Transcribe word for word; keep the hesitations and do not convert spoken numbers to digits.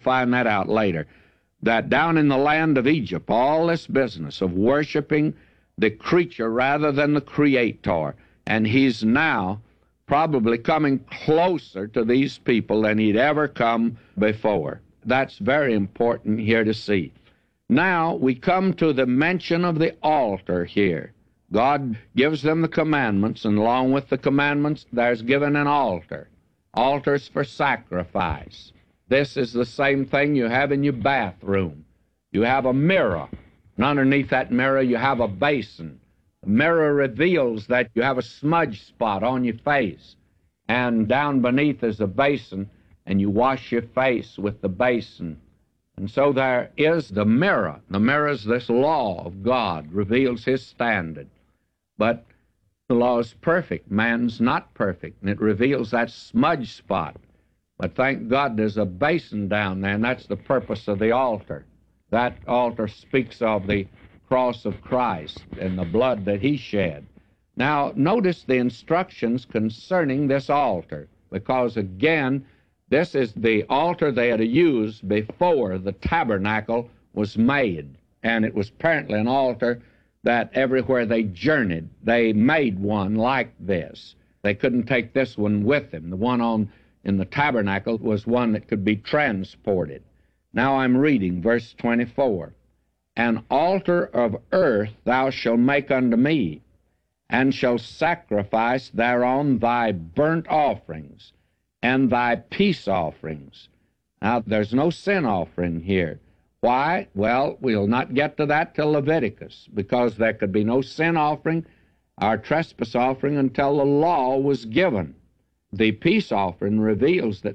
find that out later, that down in the land of Egypt, all this business of worshiping the creature rather than the Creator, and he's now probably coming closer to these people than he'd ever come before. That's very important here to see. Now we come to the mention of the altar here. God gives them the commandments, and along with the commandments, there's given an altar. Altars for sacrifice. This is the same thing you have in your bathroom. You have a mirror, and underneath that mirror you have a basin. The mirror reveals that you have a smudge spot on your face, and down beneath is a basin, and you wash your face with the basin. And so there is the mirror. The mirror is this law of God, reveals His standard. But the law is perfect. Man's not perfect, and it reveals that smudge spot. But thank God there's a basin down there, and that's the purpose of the altar. That altar speaks of the cross of Christ and the blood that He shed. Now, notice the instructions concerning this altar, because, again, this is the altar they had to use before the tabernacle was made. And it was apparently an altar that everywhere they journeyed, they made one like this. They couldn't take this one with them. The one on in the tabernacle was one that could be transported. Now I'm reading verse twenty-four. An altar of earth thou shalt make unto me, and shalt sacrifice thereon thy burnt offerings and thy peace offerings. Now, there's no sin offering here. Why? Well, we'll not get to that till Leviticus, because there could be no sin offering or trespass offering until the law was given. The peace offering reveals that